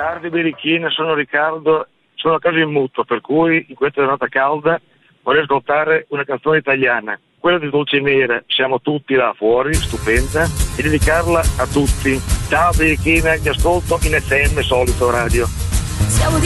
tardi birichina, sono Riccardo, sono a casa in mutuo, per cui in questa giornata calda vorrei ascoltare una canzone italiana, quella di Dulcinea, siamo tutti là fuori, stupenda, e dedicarla a tutti. Ciao birichina, vi ascolto in FM solito radio.